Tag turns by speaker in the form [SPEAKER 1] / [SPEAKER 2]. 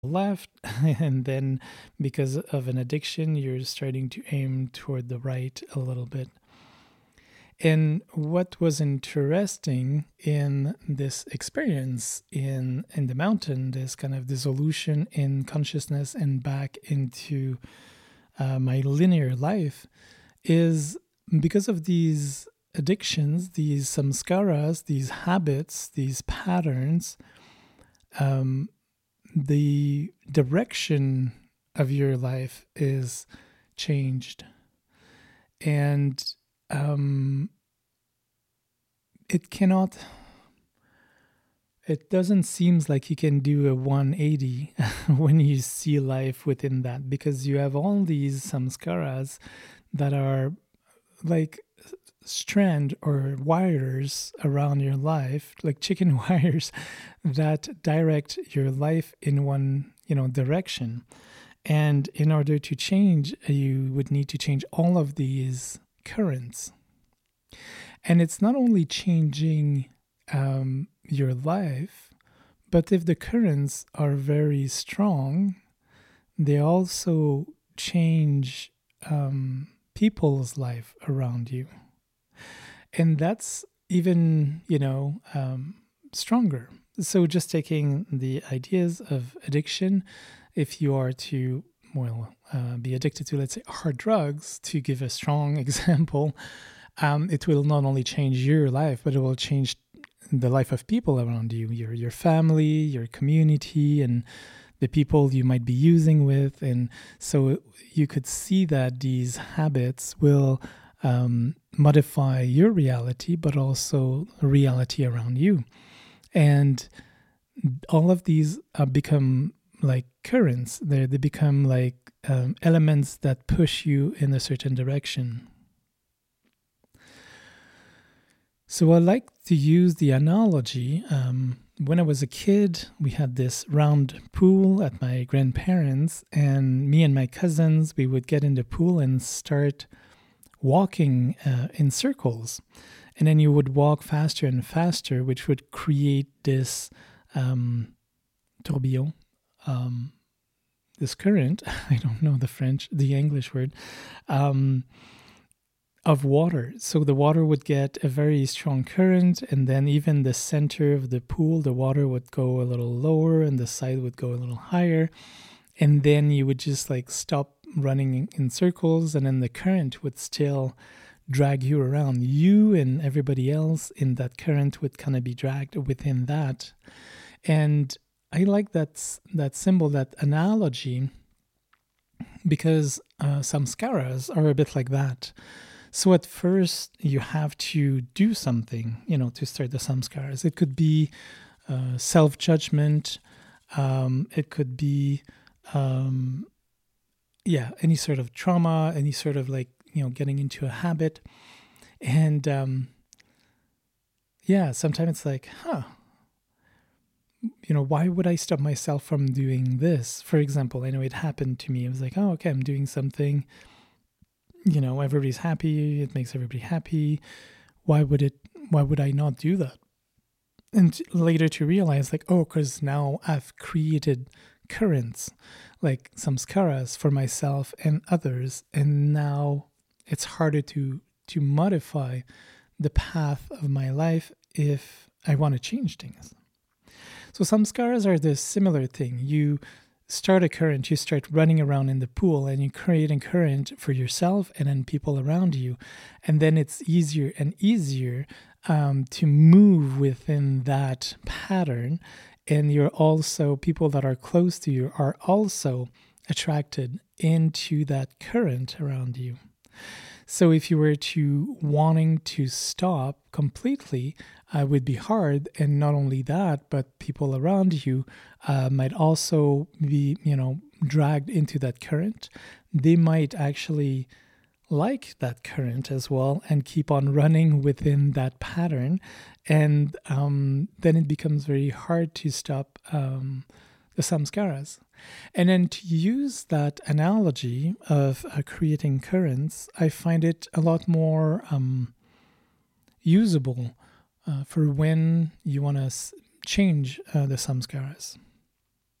[SPEAKER 1] left, and then because of an addiction, you're starting to aim toward the right a little bit. And what was interesting in this experience in the mountain, this kind of dissolution in consciousness and back into my linear life, is because of these addictions, these samskaras, these habits, these patterns, the direction of your life is changed. And it doesn't seem like you can do a 180 when you see life within that, because you have all these samskaras that are like strand or wires around your life, like chicken wires that direct your life in one, direction. And in order to change, you would need to change all of these currents. And it's not only changing your life, but if the currents are very strong, they also change people's life around you. And that's even, stronger. So just taking the ideas of addiction, if you are to, be addicted to, let's say, hard drugs, to give a strong example, it will not only change your life, but it will change the life of people around you, your family, your community, and the people you might be using with. And so you could see that these habits will modify your reality, but also reality around you. And all of these become like currents. They become like elements that push you in a certain direction. So I like to use the analogy. When I was a kid, we had this round pool at my grandparents', and me and my cousins, we would get in the pool and start walking in circles. And then you would walk faster and faster, which would create this tourbillon, this current, I don't know the English word, of water. So the water would get a very strong current, and then even the center of the pool, the water would go a little lower and the side would go a little higher. And then you would just like stop running in circles, and then the current would still drag you around. You and everybody else in that current would kind of be dragged within that. And I like that symbol, that analogy, because samskaras are a bit like that. So at first you have to do something, to start the samskaras. It could be self-judgment. It could be, any sort of trauma, any sort of getting into a habit. And sometimes it's like, why would I stop myself from doing this? For example, I know it happened to me. I was like, oh, okay, I'm doing something, everybody's happy. It makes everybody happy. Why would I not do that? And later to realize because now I've created currents, like samskaras for myself and others. And now it's harder to modify the path of my life if I want to change things. So samskaras are this similar thing. You start a current, you start running around in the pool, and you create a current for yourself and then people around you. And then it's easier and easier to move within that pattern. And people that are close to you are also attracted into that current around you. So if you were to wanting to stop completely, it would be hard. And not only that, but people around you might also be, dragged into that current. They might actually like that current as well and keep on running within that pattern. And then it becomes very hard to stop the samskaras. And then to use that analogy of creating currents, I find it a lot more usable for when you want to change the samskaras.